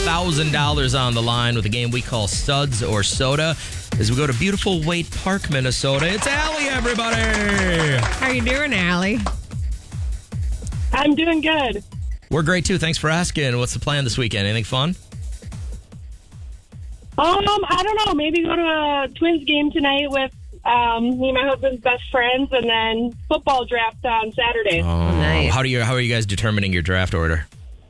$1,000 on the line with a game we call Suds or Soda as we go to beautiful Waite Park, Minnesota. It's Allie, everybody. How you doing, Allie? I'm doing good. We're great, too. Thanks for asking. What's the plan this weekend? Anything fun? I don't know. Maybe go to a Twins game tonight with me and my husband's best friends, and then football draft on Saturday. Oh, nice. How are you guys determining your draft order?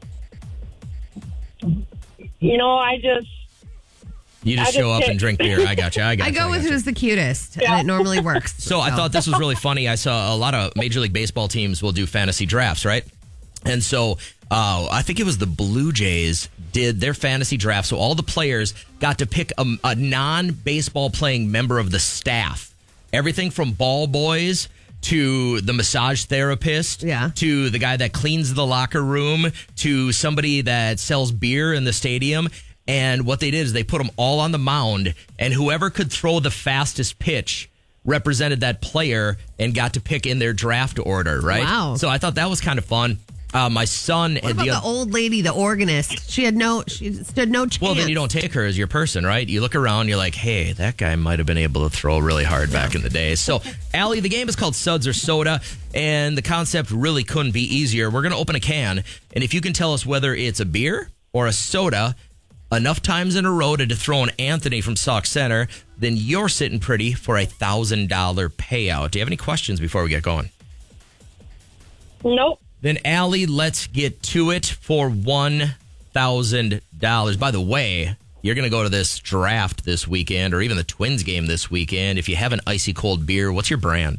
You know, You just show up and drink beer. I got you. I go with who's the cutest, and it normally works. So I thought this was really funny. I saw a lot of Major League Baseball teams will do fantasy drafts, right? And so I think it was the Blue Jays did their fantasy draft. So all the players got to pick a non-baseball playing member of the staff. Everything from ball boys to the massage therapist, to the guy that cleans the locker room, to somebody that sells beer in the stadium. And what they did is they put them all on the mound, and whoever could throw the fastest pitch represented that player and got to pick in their draft order, right? Wow. So I thought that was kind of fun. My son... What about the old lady, the organist? She stood no chance. Well, then you don't take her as your person, right? You look around, you're like, hey, that guy might have been able to throw really hard back in the day. So, Allie, the game is called Suds or Soda, and the concept really couldn't be easier. We're going to open a can, and if you can tell us whether it's a beer or a soda enough times in a row to dethrone Anthony from Sauk Center, then you're sitting pretty for a $1,000 payout. Do you have any questions before we get going? Nope. Then, Allie, let's get to it for $1,000. By the way, you're going to go to this draft this weekend or even the Twins game this weekend. If you have an icy cold beer, what's your brand?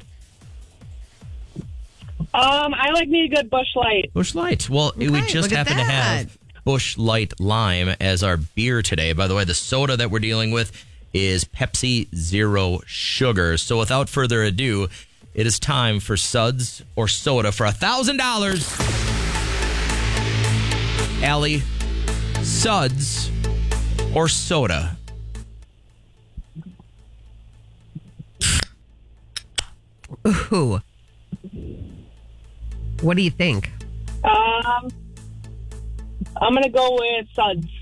I like me a good Busch Light. Busch Light. Well, we just happen to have Busch Light Lime as our beer today. By the way, the soda that we're dealing with is Pepsi Zero Sugar. So without further ado, it is time for Suds or Soda for $1,000. Allie, Suds or Soda? Ooh. What do you think? I'm going to go with Suds.